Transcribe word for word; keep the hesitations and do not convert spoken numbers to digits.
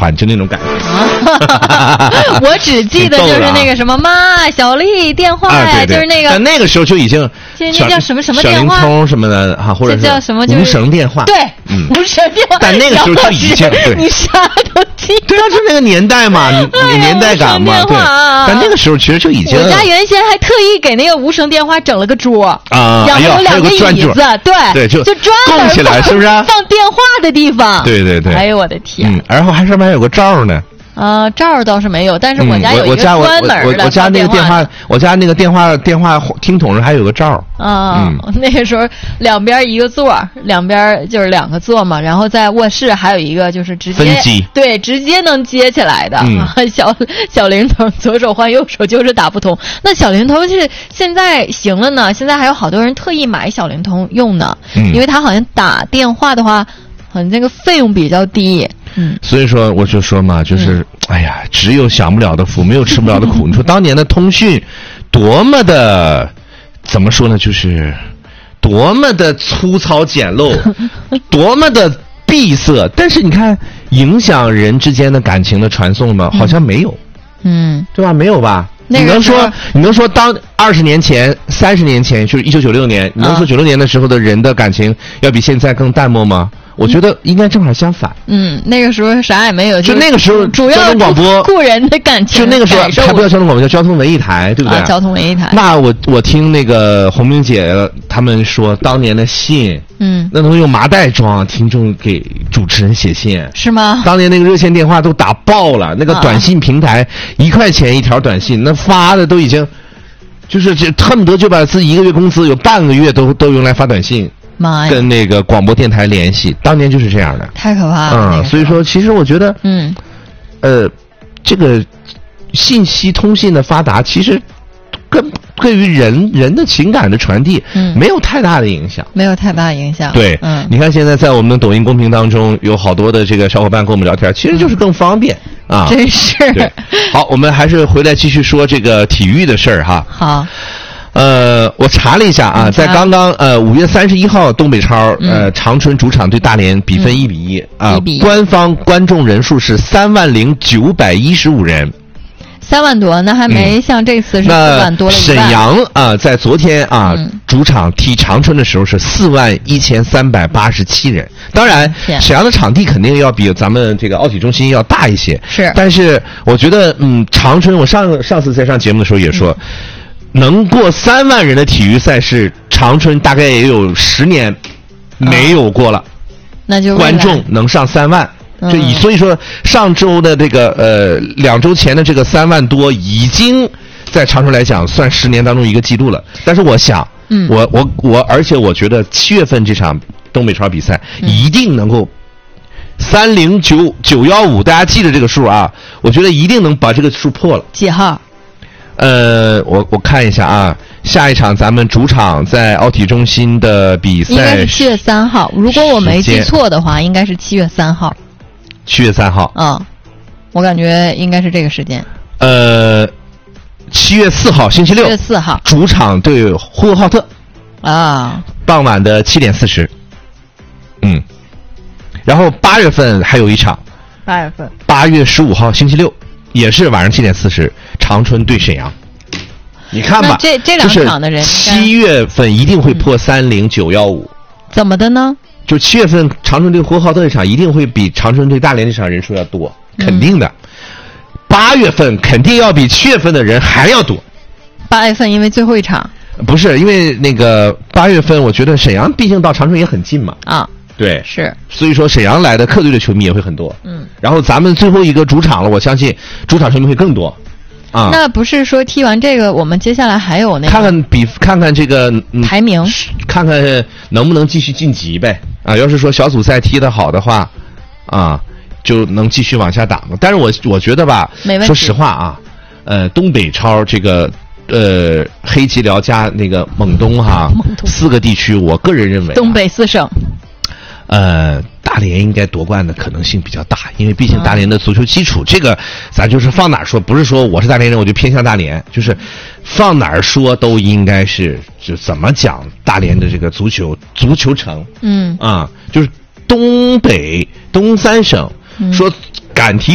欢，就那种感觉。 我只记得就是那个什么妈小丽电话呀、啊，就是那个。 但那个时候就已经， 就是那叫什么什么电话， 小灵通什么的哈，或者是叫什么、就是、 无绳电话。 对，嗯、无绳电话。 但那个时候就已经，对， 你啥都记得。 对啊，就那个年代嘛，你年代感嘛，对。但那个时候其实就已经。 我家原先还特意给那个无绳电话整了个桌啊， 然后有两个椅子，对对，就就专门起来，是不是？ 放电话的地方。 对对对。 哎呦我的天！ 嗯，然后还上面还有个罩呢。 呃，罩倒是没有，但是我家有一个专门的、 嗯、我我我家那个电话，我家那个电话电话听筒上还有个罩。 啊、嗯，那个时候两边一个座，两边就是两个座嘛，然后在卧室还有一个就是直接分机， 对，直接能接起来的、嗯啊、小小灵通，左手换右手就是打不通。那小灵通是现在行了呢，现在还有好多人特意买小灵通用呢，嗯、因为他好像打电话的话，好像这个费用比较低。嗯， 所以说我就说嘛，就是、嗯、哎呀，只有享不了的福，没有吃不了的苦。你说当年的通讯多么的怎么说呢？就是多么的粗糙简陋，多么的闭塞。但是你看，影响人之间的感情的传送吗？好像没有， 嗯， 对吧？没有吧？ 那个、 你能说你能说当二十年前、三十年前，就是一九九六年，你能说九六年的时候的人的感情要比现在更淡漠吗？我觉得应该正好相反。 嗯，那个时候啥也没有， 就那个时候主要交通广播故人的感情。 就那个时候还不叫交通广播，叫交通文艺台，对不对？ 啊，交通文艺台。 那我我听那个红明姐他们说，当年的信， 嗯， 那能用麻袋装，听众给主持人写信， 是吗？ 当年那个热线电话都打爆了，那个短信平台、啊、一块钱一条短信，那发的都已经，就是这恨不得就把自己一个月工资有半个月都都用来发短信。 妈呀！ 跟那个广播电台联系，当年就是这样的， 太可怕了。 嗯，所以说，其实我觉得， 嗯， 呃，这个信息通信的发达，其实跟对于人人的情感的传递，嗯，没有太大的影响， 没有太大的影响。 对， 嗯， 你看现在在我们的抖音公屏当中，有好多的这个小伙伴跟我们聊天，其实就是更方便、 嗯、啊，真是。 对，好，我们还是回来继续说这个体育的事儿哈。 好。 呃，我查了一下啊，在刚刚呃五月三十一号，东北超、嗯、呃长春主场对大连比分一比一、嗯、啊，官方观众人数是三万零九百一十五人， 三万多，那还没像这次是四万多了一万。 沈阳啊，在昨天啊、嗯、主场踢长春的时候是四万一千三百八十七人。当然，沈阳的场地肯定要比咱们这个奥体中心要大一些， 是。 但是我觉得，嗯，长春，我上上次在上节目的时候也说。嗯，能过三万人的体育赛事，长春大概也有十年没有过了。 哦、那就观众能上三万， 嗯、 就以所以说上周的这个呃两周前的这个三万多，已经在长春来讲算十年当中一个记录了。但是我想， 嗯， 我我我，而且我觉得七月份这场东北超比赛、嗯、一定能够三零九九幺五，大家记着这个数啊，我觉得一定能把这个数破了。 几号？ 呃，我我看一下啊，下一场咱们主场在奥体中心的比赛应该是七月三号，如果我没记错的话，应该是七月三号。 七月三号。 嗯，我感觉应该是这个时间。 呃，七月四号，星期六。 七月四号， 主场对呼和浩特。 啊。 傍晚的七点四十。嗯。然后八月份还有一场。 八月份。 八月十五号，星期六。也是晚上七点四十，长春对沈阳。你看吧， 这这两场的人， 七月份一定会破三零九幺五。 怎么的呢？ 就七月份长春对呼和浩特这场一定会比长春对大连这场人数要多，肯定的。八、嗯、月份肯定要比七月份的人还要多。 八月份因为最后一场。 不是因为那个八月份，我觉得沈阳毕竟到长春也很近嘛。 啊。 对， 是， 所以说沈阳来的客队的球迷也会很多， 嗯， 然后咱们最后一个主场了，我相信主场球迷会更多，啊， 那不是说踢完这个，我们接下来还有那个看看比看看这个、 嗯、排名， 看看能不能继续晋级呗，啊，要是说小组赛踢得好的话，啊，就能继续往下打嘛。但是我我觉得吧，说实话啊，呃，东北超这个。呃，黑吉辽加那个蒙东哈，四个地区，我个人认为、啊、 东北四省， 呃，大连应该夺冠的可能性比较大，因为毕竟大连的足球基础，嗯、这个咱就是放哪儿说，不是说我是大连人我就偏向大连，就是放哪儿说都应该是就怎么讲大连的这个足球足球城， 嗯啊，就是东北东三省、嗯、说敢提。